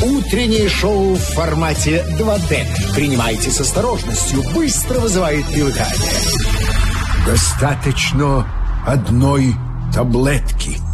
Утреннее шоу в формате 2D. Принимайте с осторожностью, быстро вызывает привыкание. Достаточно одной таблетки.